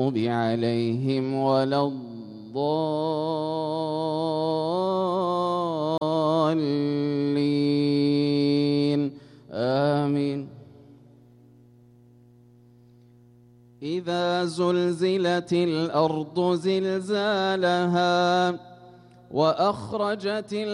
عليهم ولا الضالين آمين. إذا زلزلت الأرض زلزالها وأخرجت